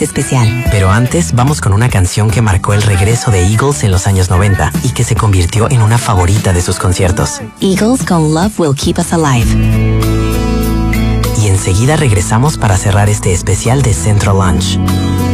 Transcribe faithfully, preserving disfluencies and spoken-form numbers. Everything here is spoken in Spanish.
especial. Pero antes, vamos con una canción que marcó el regreso de Eagles en los años noventa y que se convirtió en una favorita de sus conciertos. Eagles con Love Will Keep Us Alive. Y enseguida regresamos para cerrar este especial de Central Lunch.